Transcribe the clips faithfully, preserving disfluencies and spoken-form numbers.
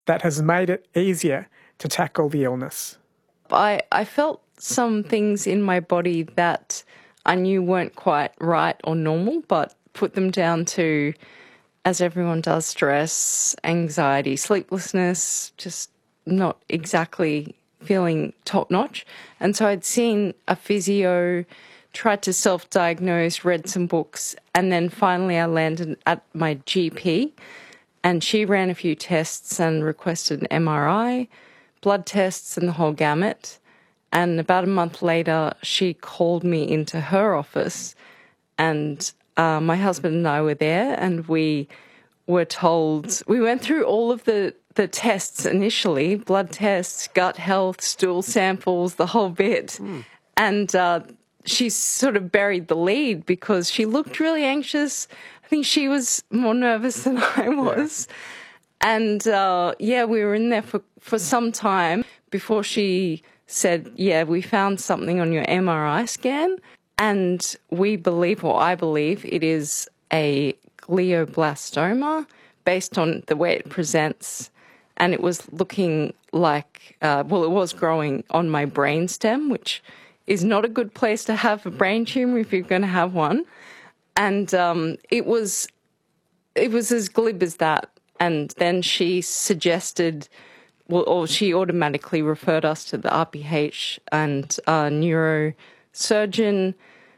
that has made it easier to tackle the illness? I, I felt some things in my body that I knew weren't quite right or normal, but put them down to, as everyone does, stress, anxiety, sleeplessness, just not exactly feeling top-notch. And so I'd seen a physio, tried to self-diagnose, read some books, and then finally I landed at my G P, and she ran a few tests and requested an M R I, blood tests and the whole gamut. And about a month later, she called me into her office, and uh, my husband and I were there, and we were told, we went through all of the, the tests initially, blood tests, gut health, stool samples, the whole bit. Mm. And uh, she sort of buried the lead because she looked really anxious. I think she was more nervous than I was. Yeah. And, uh, yeah, we were in there for, for some time before she said, yeah, we found something on your M R I scan, and we believe, or I believe, it is a glioblastoma based on the way it presents. And it was looking like, uh, well, it was growing on my brainstem, which is not a good place to have a brain tumour if you're going to have one. And um, it was it was as glib as that. And then she suggested, well, or she automatically referred us to the R P H and a neurosurgeon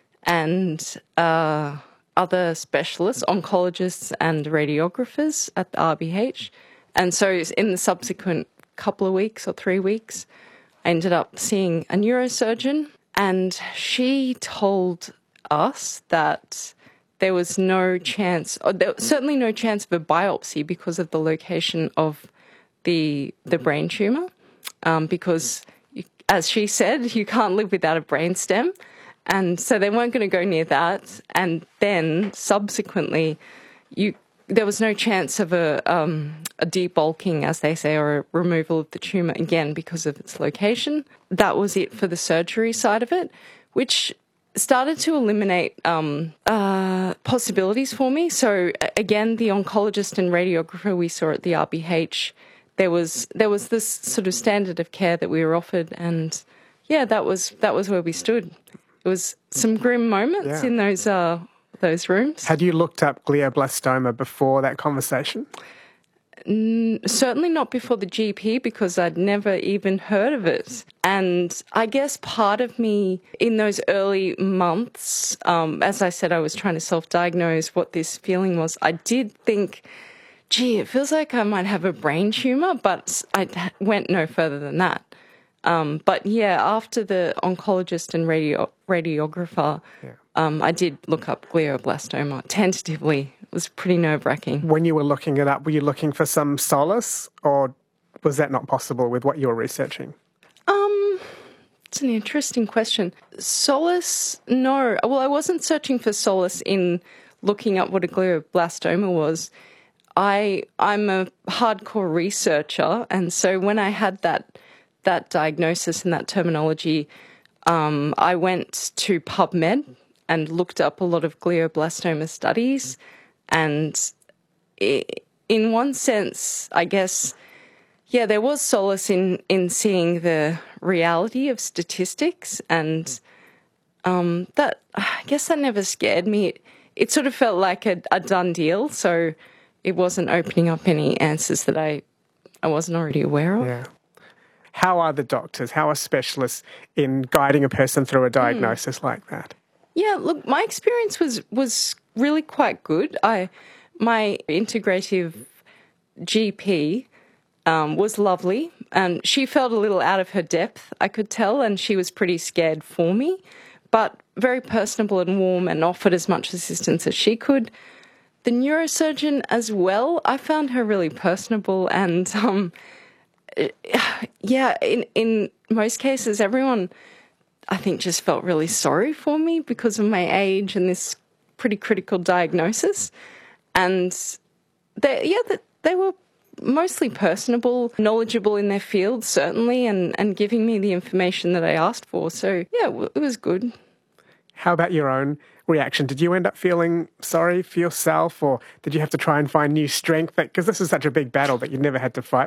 and uh, other specialists, oncologists and radiographers at the R B H. And so in the subsequent couple of weeks or three weeks, I ended up seeing a neurosurgeon, and she told us that there was no chance, or there was certainly no chance of a biopsy because of the location of the the brain tumour, um, because, you, as she said, you can't live without a brainstem. And so they weren't going to go near that. And then subsequently, you there was no chance of a, um, a debulking, as they say, or a removal of the tumour, again, because of its location. That was it for the surgery side of it, which started to eliminate um, uh, possibilities for me. So, again, the oncologist and radiographer we saw at the R B H, there was there was this sort of standard of care that we were offered, and, yeah, that was that was where we stood. It was some grim moments yeah. in those uh, those rooms. Had you looked up glioblastoma before that conversation? Mm, certainly not before the G P, because I'd never even heard of it. And I guess part of me in those early months, um, as I said, I was trying to self-diagnose what this feeling was. I did think, gee, it feels like I might have a brain tumour, but I went no further than that. Um, but yeah, after the oncologist and radio, radiographer, yeah. um, I did look up glioblastoma tentatively. It was pretty nerve-wracking. When you were looking it up, were you looking for some solace, or was that not possible with what you were researching? Um, it's an interesting question. Solace? No. Well, I wasn't searching for solace in looking up what a glioblastoma was. I, I'm a hardcore researcher, and so when I had that that diagnosis and that terminology, um, I went to PubMed and looked up a lot of glioblastoma studies. And it, in one sense, I guess, yeah, there was solace in, in seeing the reality of statistics. And um, that, I guess that never scared me. It, it sort of felt like a, a done deal. So it wasn't opening up any answers that I, I wasn't already aware of. Yeah. How are the doctors? How are specialists in guiding a person through a diagnosis mm. like that? Yeah, look, my experience was was really quite good. I, my integrative G P um, was lovely, and she felt a little out of her depth, I could tell, and she was pretty scared for me, but very personable and warm, and offered as much assistance as she could. The neurosurgeon as well, I found her really personable, and um, yeah, in, in most cases, everyone, I think, just felt really sorry for me because of my age and this pretty critical diagnosis. And they, yeah, they were mostly personable, knowledgeable in their field, certainly, and, and giving me the information that I asked for. So, yeah, it was good. How about your own reaction? Did you end up feeling sorry for yourself, or did you have to try and find new strength? Because this is such a big battle that you never had to fight